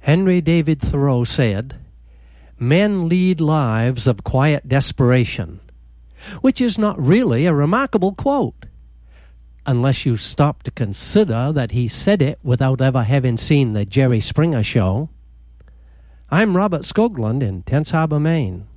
Henry David Thoreau said, "Men lead lives of quiet desperation," which is not really a remarkable quote, unless you stop to consider that he said it without ever having seen the Jerry Springer Show. I'm Robert Skoglund in Tense Harbor, Maine.